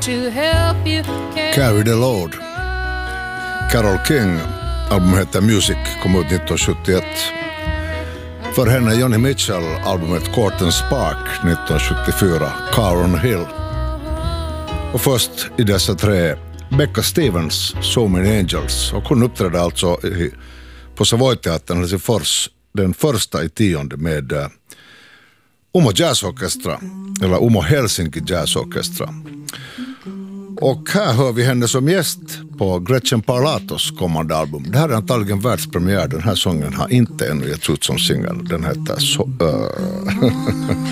Carry the Load. Carole King, albumet heter Music, kom ut 1971. För henne Joni Mitchell, albumet Court and Spark 1974, Car on Hill. Och först i dessa tre, Becca Stevens, So Many Angels. Och hon uppträdde alltså på Savoy-teatern Helsingfors den 1/10 med Umo Jazzorkestra, eller Umo Helsinki Jazzorkestra. Och här hör vi henne som gäst på Gretchen Parlatos kommande album. Det här är antagligen världspremiär. Den här sången har inte ännu getts ut som singel. Den heter